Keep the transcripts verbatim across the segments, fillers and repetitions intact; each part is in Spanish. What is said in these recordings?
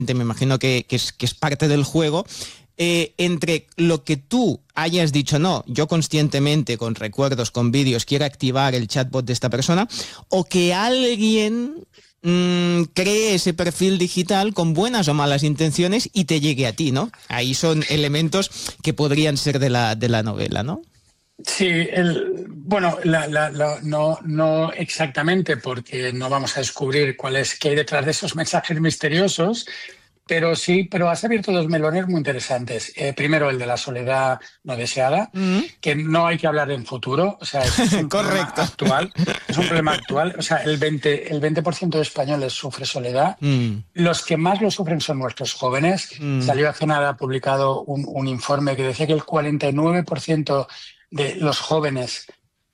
me imagino que, que, es, que es parte del juego, eh, entre lo que tú hayas dicho, no, yo conscientemente, con recuerdos, con vídeos, quiero activar el chatbot de esta persona, o que alguien mmm, cree ese perfil digital con buenas o malas intenciones y te llegue a ti, ¿no? Ahí son elementos que podrían ser de la, de la novela, ¿no? Sí, el, bueno, la, la, la, no, no exactamente, porque no vamos a descubrir cuál es qué hay detrás de esos mensajes misteriosos, pero sí, pero has abierto dos melones muy interesantes. Eh, primero, el de la soledad no deseada, mm. que no hay que hablar en futuro, o sea, es, es un problema actual, es un problema actual. O sea, el veinte, el veinte por ciento de españoles sufre soledad. Mm. Los que más lo sufren son nuestros jóvenes. Mm. Salió hace nada publicado un, un informe que decía que el cuarenta y nueve por ciento de los jóvenes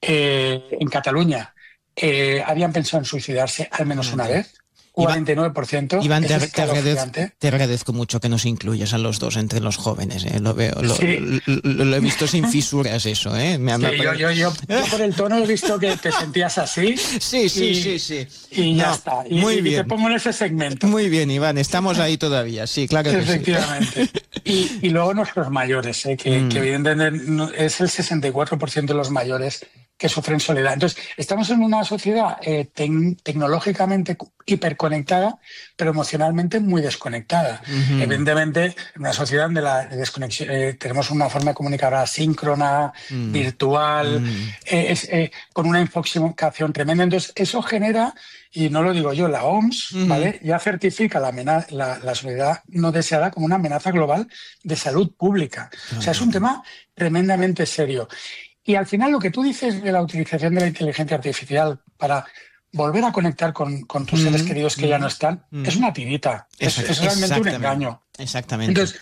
eh, en Cataluña eh, habían pensado en suicidarse al menos una vez. cuarenta y nueve por ciento. Iván, te, te, agradezco, te agradezco mucho que nos incluyas a los dos entre los jóvenes. ¿eh? Lo veo, lo, sí. lo, lo, lo he visto sin fisuras eso. ¿eh? Me, sí, me yo, yo, yo, yo por el tono he visto que te sentías así. Sí, sí, y, sí, sí. Y ya no, está. Y, muy y bien. te pongo en ese segmento. Muy bien, Iván. Estamos ahí todavía. Sí, claro que Efectivamente. Sí. Y, y luego nuestros mayores, ¿eh? que, mm. que evidentemente es el sesenta y cuatro por ciento de los mayores que sufren soledad. Entonces, estamos en una sociedad eh, te- tecnológicamente hiperconectada, pero emocionalmente muy desconectada. Uh-huh. Evidentemente, en una sociedad donde la desconexión, eh, tenemos una forma de comunicar asíncrona, uh-huh. virtual, uh-huh. eh, es, eh, con una infoxicación tremenda. Entonces, eso genera, y no lo digo yo, la O M S, uh-huh. ¿vale? Ya certifica la, amena- la, la soledad no deseada como una amenaza global de salud pública. Uh-huh. O sea, es un tema tremendamente serio. Y al final lo que tú dices de la utilización de la inteligencia artificial para volver a conectar con, con tus mm, seres queridos que mm, ya no están, mm. es una tirita, es, es realmente un engaño. Exactamente. Entonces,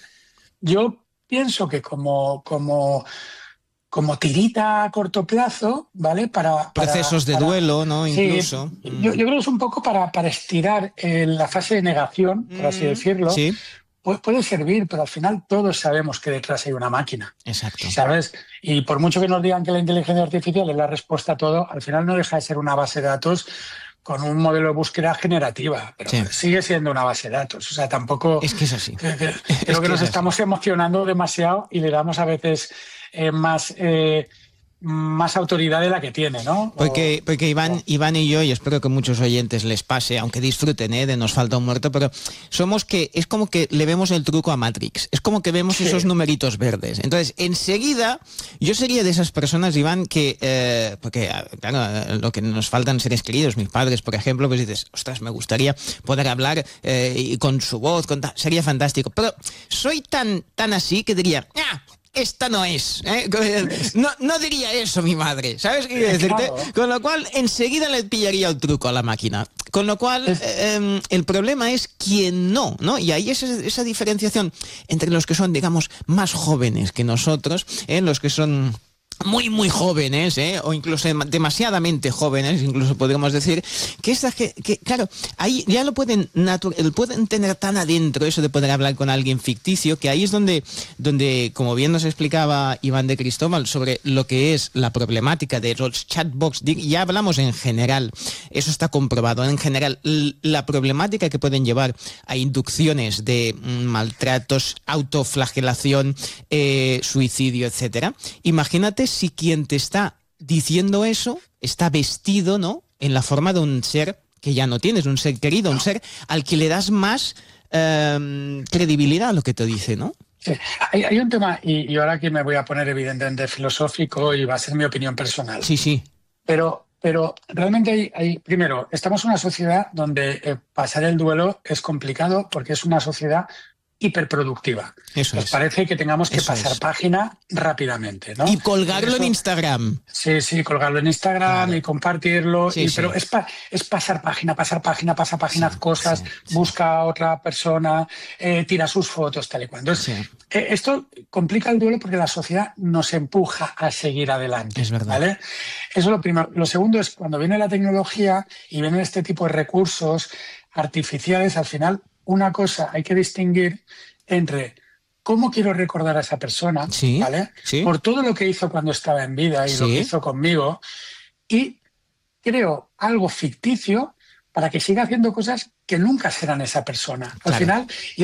yo pienso que como, como, como tirita a corto plazo, ¿vale? Para, para procesos de para, duelo, ¿no? Sí, Incluso. Yo, yo creo que es un poco para, para estirar eh, la fase de negación, por así decirlo. Sí. Puede servir, pero al final todos sabemos que detrás hay una máquina. Exacto. ¿Sabes? Y por mucho que nos digan que la inteligencia artificial es la respuesta a todo, al final no deja de ser una base de datos con un modelo de búsqueda generativa, pero sí. sigue siendo una base de datos. O sea, tampoco... Es que es así. Que, que, es creo que, que nos es estamos así. emocionando demasiado y le damos a veces eh, más... Eh, más autoridad de la que tiene, ¿no? Porque, porque Iván, Iván y yo, y espero que muchos oyentes les pase, aunque disfruten, ¿eh? de Nos falta un muerto, pero somos que, es como que le vemos el truco a Matrix, es como que vemos sí. esos numeritos verdes. Entonces, enseguida, yo sería de esas personas, Iván, que, eh, porque, claro, lo que nos faltan seres queridos, mis padres, por ejemplo, pues dices, ostras, me gustaría poder hablar eh, y con su voz, con ta- sería fantástico. Pero soy tan, tan así que diría, ¡ah! Esta no es, ¿eh? no, no diría eso mi madre, ¿sabes qué quiero decirte? Claro. Con lo cual enseguida le pillaría el truco a la máquina. Con lo cual es... eh, el problema es quien no, ¿no? Y ahí es esa diferenciación entre los que son, digamos, más jóvenes que nosotros, ¿eh? Los que son muy muy jóvenes, ¿eh? O incluso demasiadamente jóvenes, incluso podríamos decir que estas que, que claro, ahí ya lo pueden natu- lo pueden tener tan adentro eso de poder hablar con alguien ficticio, que ahí es donde donde como bien nos explicaba Iván de Cristóbal sobre lo que es la problemática de los chatbots, ya hablamos en general, eso está comprobado en general, la problemática que pueden llevar a inducciones de maltratos, autoflagelación, eh, suicidio, etcétera. Imagínate si quien te está diciendo eso está vestido, ¿no?, en la forma de un ser que ya no tienes, un ser querido, un ser al que le das más eh, credibilidad a lo que te dice, ¿no? Sí. Hay, hay un tema, y, y ahora aquí me voy a poner evidentemente filosófico y va a ser mi opinión personal. Sí, sí. Pero, pero realmente hay, hay, primero, estamos en una sociedad donde eh, pasar el duelo es complicado porque es una sociedad hiperproductiva. Eso Nos es. parece que tengamos que Eso pasar es. página rápidamente, ¿no? Y colgarlo Eso, en Instagram. Sí, sí, colgarlo en Instagram, claro, y compartirlo. Sí, y, sí. Pero es, pa, es pasar página, pasar página, pasa páginas, sí, cosas, sí, sí. busca a otra persona, eh, tira sus fotos, tal y cual. Entonces, sí. eh, esto complica el duelo porque la sociedad nos empuja a seguir adelante. Es verdad. ¿Vale? Eso es lo primero. Lo segundo es cuando viene la tecnología y vienen este tipo de recursos artificiales, al final, una cosa hay que distinguir entre cómo quiero recordar a esa persona, sí, ¿vale? Sí. Por todo lo que hizo cuando estaba en vida y sí. lo que hizo conmigo, y creo algo ficticio para que siga haciendo cosas que nunca serán esa persona. Al Claro. final,